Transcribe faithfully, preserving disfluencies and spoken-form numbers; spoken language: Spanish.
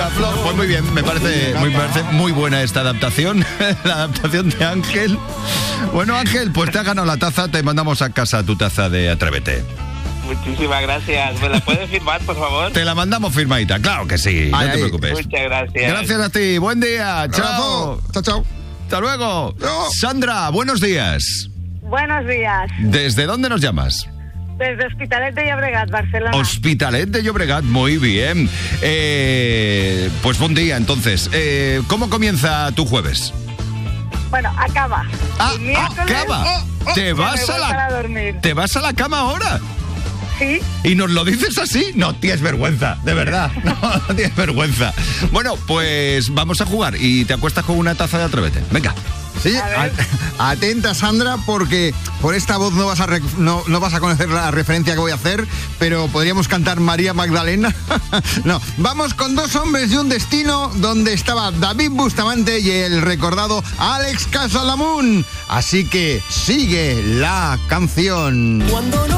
una flor. Pues muy bien, me parece muy, me parece muy buena esta adaptación, la adaptación de Ángel. Bueno, Ángel, pues te has ganado la taza, te mandamos a casa tu taza de Atrévete. Muchísimas gracias. ¿Me la puedes firmar, por favor? Te la mandamos firmadita, claro que sí, no Ay, te ay. preocupes. Muchas gracias. Gracias a ti, buen día, chao. Chao, chao. Hasta luego. Chao. Sandra, buenos días. Buenos días. ¿Desde dónde nos llamas? Desde Hospitalet de Llobregat, Barcelona. Hospitalet de Llobregat, muy bien. Eh, pues buen día, entonces. Eh, ¿Cómo comienza tu jueves? Bueno, acaba. Ah, El miércoles acaba. oh, oh, ¿Te vas me a voy para la dormir. ¿Te vas a la cama ahora? Sí. ¿Y nos lo dices así? No tienes vergüenza, de verdad. No, no tienes vergüenza. Bueno, pues vamos a jugar y te acuestas con una taza de Atrévete. Venga. Sí, A ver. a- atenta, Sandra, porque por esta voz no vas a rec- no, no vas a conocer la referencia que voy a hacer, pero podríamos cantar María Magdalena. No, vamos con Dos hombres y un destino, donde estaba David Bustamante y el recordado Alex Casalamunt. Así que sigue la canción.